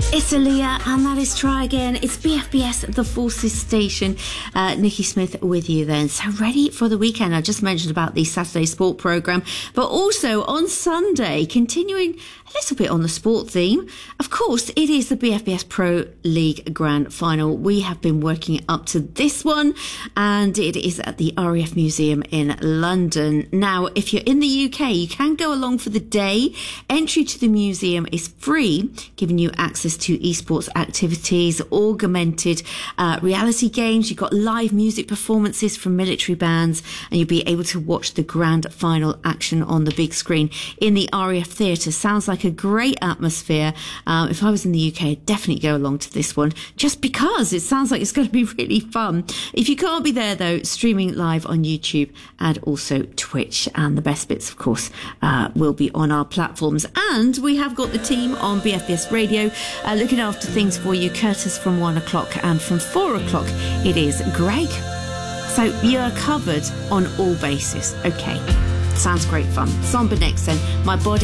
It's Aaliyah, and that is Try Again. It's BFBS, the Forces Station. Nikki Smith with you then. So ready for the weekend. I just mentioned about the Saturday sport programme, but also on Sunday, continuing a little bit on the sport theme. Of course, it is the BFBS Pro League Grand Final. We have been working up to this one, and it is at the RAF Museum in London. Now, if you're in the UK, you can go along for the day. Entry to the museum is free, giving you access to esports activities, augmented reality games. You've got live music performances from military bands, and you'll be able to watch the grand final action on the big screen in the RAF Theatre. Sounds like a great atmosphere. If I was in the UK, I'd definitely go along to this one, just because it sounds like it's going to be really fun. If you can't be there though, streaming live on YouTube and also Twitch, and the best bits of course will be on our platforms. And we have got the team on BFBS Radio looking after things for you. Curtis from 1 o'clock, and from 4 o'clock it is Greg. So you're covered on all bases. Okay, sounds great fun. Somber next then. My Body